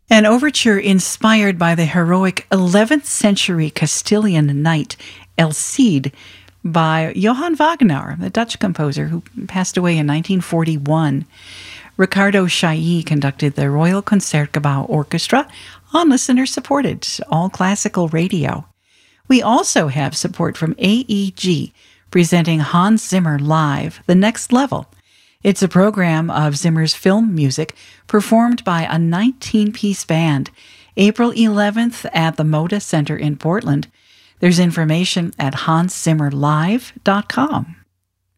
An overture inspired by the heroic 11th century Castilian knight El Cid by Johann Wagner, the Dutch composer who passed away in 1941. Ricardo Chailly conducted the Royal Concertgebouw Orchestra on listener-supported all-classical radio. We also have support from AEG, presenting Hans Zimmer Live, The Next Level. It's a program of Zimmer's film music performed by a 19-piece band, April 11th at the Moda Center in Portland. There's information at hanszimmerlive.com.